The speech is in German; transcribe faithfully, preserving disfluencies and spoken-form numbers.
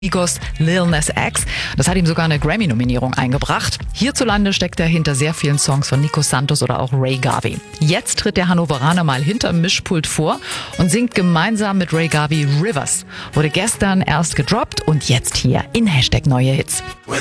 Migos Lil Nas X. Das hat ihm sogar eine Grammy-Nominierung eingebracht. Hierzulande steckt er hinter sehr vielen Songs von Nico Santos oder auch Ray Garvey. Jetzt tritt der Hannoveraner mal hinterm Mischpult vor und singt gemeinsam mit Ray Garvey Rivers. Wurde gestern erst gedroppt und jetzt hier in Hashtag Neue Hits.